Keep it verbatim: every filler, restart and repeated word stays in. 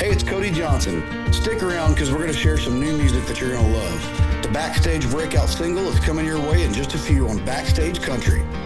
Hey, it's Cody Johnson. Stick around because we're going to share some new music that you're going to love. The Backstage Breakout single is coming your way in just a few on Backstage Country.